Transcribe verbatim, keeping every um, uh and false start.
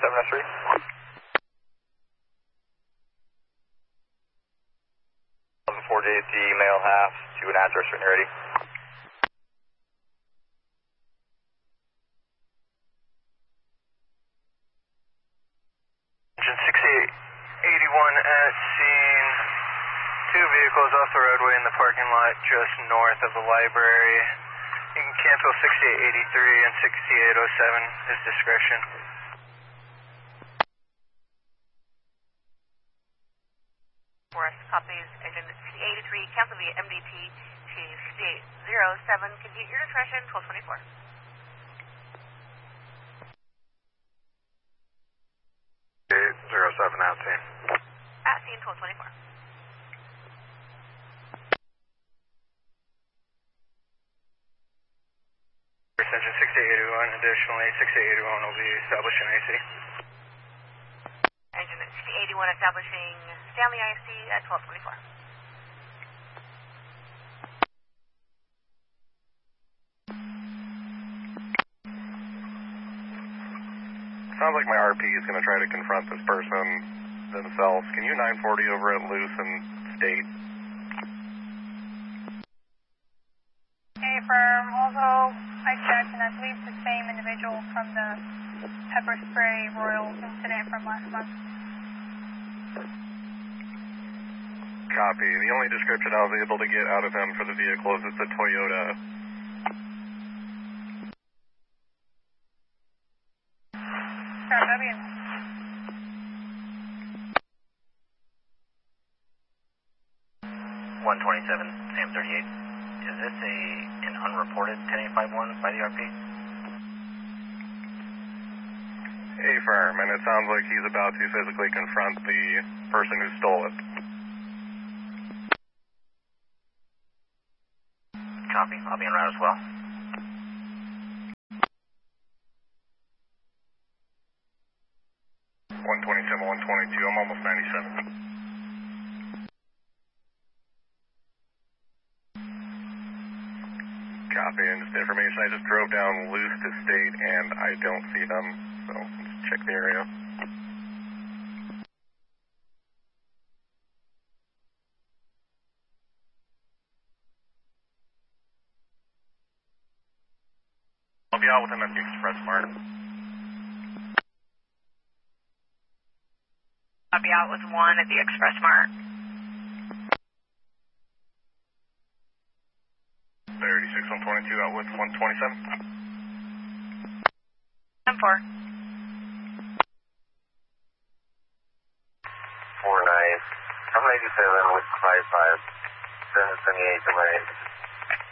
seven oh three. eleven four J T, male half, to an address when you're ready. Engine sixty-eight eighty-one at scene. Two vehicles off the roadway in the parking lot just north of the library. You can cancel sixty-eight eighty-three and sixty-eight oh seven, his discretion. Forest copies engine sixty-eight eighty-three, cancel via M D T to sixty-eight oh seven, compute your discretion, twelve twenty-four. eight oh seven at scene. At scene, twelve twenty-four. Engine sixty-eight eighty-one, additionally sixty-eight eighty-one will be establishing A C. Engine sixty-eight eighty-one establishing Stanley I C at twelve twenty-four. Sounds like my R P is going to try to confront this person themselves. Can you nine forty over at Luce and State? Okay, firm. Also, I checked, and I believe it's the same individual from the pepper spray Royal incident from last month. Copy. The only description I was able to get out of him for the vehicle is it's a Toyota. Copy. one twenty-seven, Sam thirty-eight. Is this a an unreported ten eight five one by the R P? A firm, and it sounds like he's about to physically confront the person who stole it. Copy. I'll be en route as well. one twenty-seven, one twenty-two, I'm almost ninety-seven. Copy, and just information, I just drove down Luce to State and I don't see them, so let's check the area. I'll be out with him at the Express Mart. I'll be out with one at the Express Mart. thirty-six, one twenty-two, out with one twenty-seven. ten four. four nine. I'm eighty-seven with five five. seven seventy-eight to my